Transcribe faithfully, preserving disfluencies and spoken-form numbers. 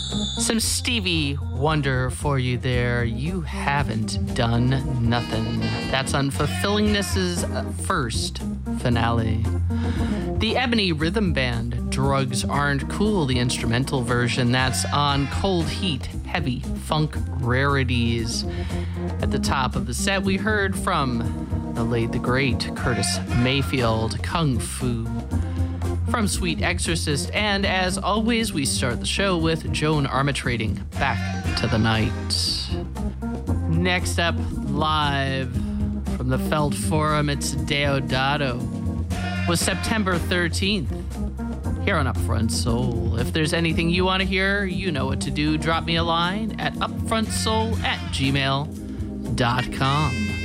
Some Stevie Wonder for you there. You haven't done nothing. That's Unfulfillingness's first finale. The Ebony Rhythm Band, Drugs Aren't Cool, the instrumental version. That's on Cold Heat, Heavy Funk Rarities. At the top of the set, we heard from the late, the great Curtis Mayfield, Kung Fu. From Sweet Exorcist, and as always, we start the show with Joan Armatrading, Back to the Night. Next up, live from the Felt Forum, it's Deodato. Was September thirteenth, here on Upfront Soul. If there's anything you want to hear, you know what to do. Drop me a line at upfrontsoul at gmail dot com.